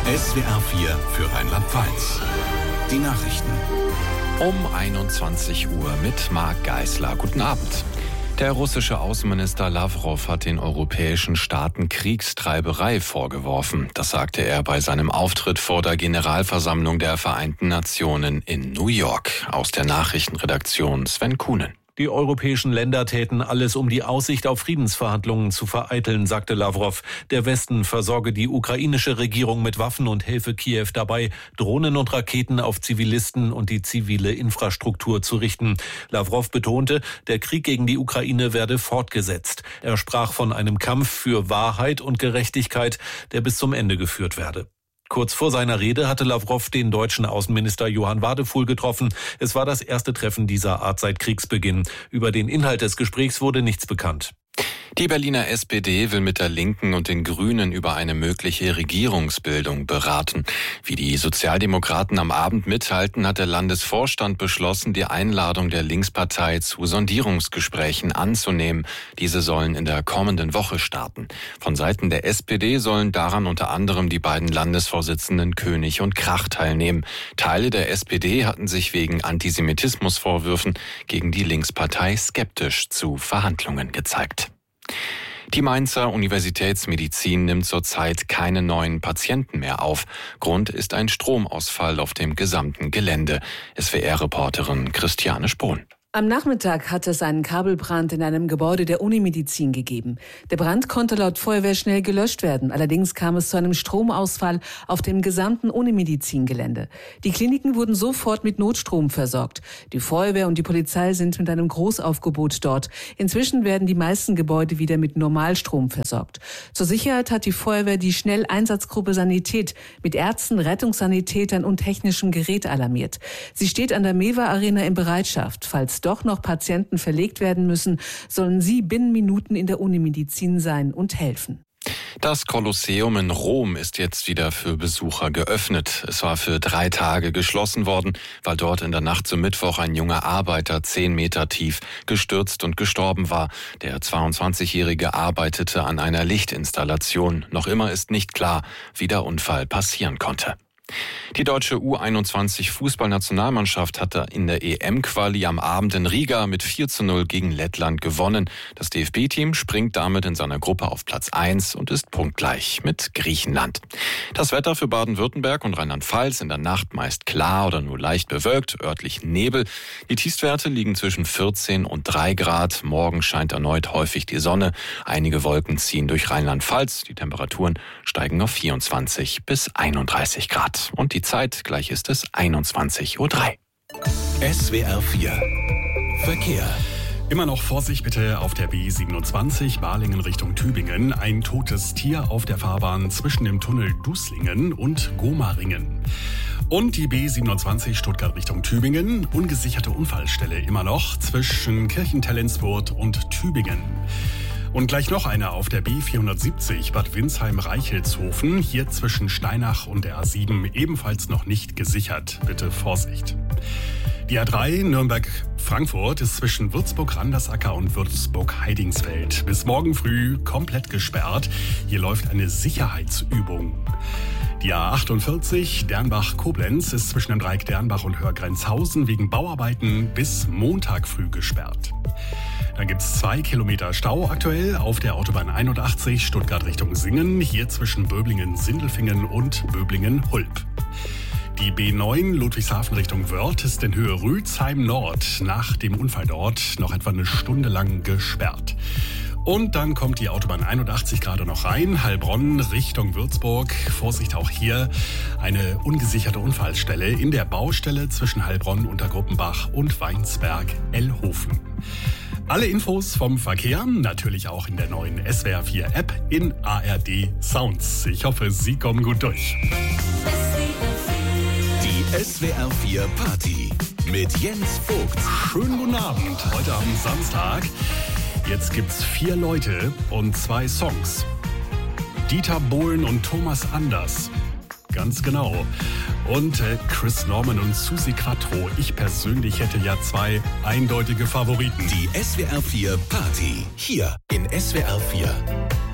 SWR 4 für Rheinland-Pfalz. Die Nachrichten. Um 21 Uhr mit Marc Geisler. Guten Abend. Der russische Außenminister Lavrov hat den europäischen Staaten Kriegstreiberei vorgeworfen. Das sagte er bei seinem Auftritt vor der Generalversammlung der Vereinten Nationen in New York. Aus der Nachrichtenredaktion Sven Kuhnen. Die europäischen Länder täten alles, um die Aussicht auf Friedensverhandlungen zu vereiteln, sagte Lavrov. Der Westen versorge die ukrainische Regierung mit Waffen und helfe Kiew dabei, Drohnen und Raketen auf Zivilisten und die zivile Infrastruktur zu richten. Lavrov betonte, der Krieg gegen die Ukraine werde fortgesetzt. Er sprach von einem Kampf für Wahrheit und Gerechtigkeit, der bis zum Ende geführt werde. Kurz vor seiner Rede hatte Lavrov den deutschen Außenminister Johann Wadefuhl getroffen. Es war das erste Treffen dieser Art seit Kriegsbeginn. Über den Inhalt des Gesprächs wurde nichts bekannt. Die Berliner SPD will mit der Linken und den Grünen über eine mögliche Regierungsbildung beraten. Wie die Sozialdemokraten am Abend mitteilten, hat der Landesvorstand beschlossen, die Einladung der Linkspartei zu Sondierungsgesprächen anzunehmen. Diese sollen in der kommenden Woche starten. Von Seiten der SPD sollen daran unter anderem die beiden Landesvorsitzenden König und Krach teilnehmen. Teile der SPD hatten sich wegen Antisemitismusvorwürfen gegen die Linkspartei skeptisch zu Verhandlungen gezeigt. Die Mainzer Universitätsmedizin nimmt zurzeit keine neuen Patienten mehr auf. Grund ist ein Stromausfall auf dem gesamten Gelände. SWR-Reporterin Christiane Spohn. Am Nachmittag hat es einen Kabelbrand in einem Gebäude der Unimedizin gegeben. Der Brand konnte laut Feuerwehr schnell gelöscht werden. Allerdings kam es zu einem Stromausfall auf dem gesamten Unimedizin-Gelände. Die Kliniken wurden sofort mit Notstrom versorgt. Die Feuerwehr und die Polizei sind mit einem Großaufgebot dort. Inzwischen werden die meisten Gebäude wieder mit Normalstrom versorgt. Zur Sicherheit hat die Feuerwehr die Schnelleinsatzgruppe Sanität mit Ärzten, Rettungssanitätern und technischem Gerät alarmiert. Sie steht an der Mewa Arena in Bereitschaft. Falls doch noch Patienten verlegt werden müssen, sollen sie binnen Minuten in der Unimedizin sein und helfen. Das Kolosseum in Rom ist jetzt wieder für Besucher geöffnet. Es war für 3 Tage geschlossen worden, weil dort in der Nacht zum Mittwoch ein junger Arbeiter 10 Meter tief gestürzt und gestorben war. Der 22-Jährige arbeitete an einer Lichtinstallation. Noch immer ist nicht klar, wie der Unfall passieren konnte. Die deutsche U21-Fußballnationalmannschaft hatte in der EM-Quali am Abend in Riga mit 4:0 gegen Lettland gewonnen. Das DFB-Team springt damit in seiner Gruppe auf Platz 1 und ist punktgleich mit Griechenland. Das Wetter für Baden-Württemberg und Rheinland-Pfalz in der Nacht meist klar oder nur leicht bewölkt, örtlich Nebel. Die Tiefstwerte liegen zwischen 14 und 3 Grad. Morgen scheint erneut häufig die Sonne. Einige Wolken ziehen durch Rheinland-Pfalz. Die Temperaturen steigen auf 24 bis 31 Grad. Und die Zeit, gleich ist es 21:03 Uhr. SWR 4 Verkehr. Immer noch Vorsicht bitte auf der B27 Balingen Richtung Tübingen. Ein totes Tier auf der Fahrbahn zwischen dem Tunnel Duslingen und Gomaringen. Und die B27 Stuttgart Richtung Tübingen. Ungesicherte Unfallstelle immer noch zwischen Kirchentellensburg und Tübingen. Und gleich noch eine auf der B470 Bad Windsheim-Reichelshofen. Hier zwischen Steinach und der A7 ebenfalls noch nicht gesichert. Bitte Vorsicht. Die A3 Nürnberg-Frankfurt ist zwischen Würzburg-Randersacker und Würzburg-Heidingsfeld bis morgen früh komplett gesperrt. Hier läuft eine Sicherheitsübung. Die A48 Dernbach-Koblenz ist zwischen dem Dreieck Dernbach und Hörgrenzhausen wegen Bauarbeiten bis Montag früh gesperrt. Da gibt es 2 Kilometer Stau aktuell auf der Autobahn 81 Stuttgart Richtung Singen, hier zwischen Böblingen-Sindelfingen und Böblingen-Hulp. Die B9 Ludwigshafen Richtung Wörth ist in Höhe Rützheim Nord nach dem Unfall dort noch etwa eine Stunde lang gesperrt. Und dann kommt die Autobahn 81 gerade noch rein, Heilbronn Richtung Würzburg. Vorsicht, auch hier eine ungesicherte Unfallstelle in der Baustelle zwischen Heilbronn, Untergruppenbach und Weinsberg-Ellhofen. Alle Infos vom Verkehr, natürlich auch in der neuen SWR 4 App in ARD Sounds. Ich hoffe, Sie kommen gut durch. Die SWR 4 Party mit Jens Vogt. Schönen guten Abend, heute am Samstag. Jetzt gibt's 4 Leute und 2 Songs. Dieter Bohlen und Thomas Anders. Ganz genau. Und Chris Norman und Susi Quattro. Ich persönlich hätte ja 2 eindeutige Favoriten. Die SWR 4 Party. Hier in SWR 4.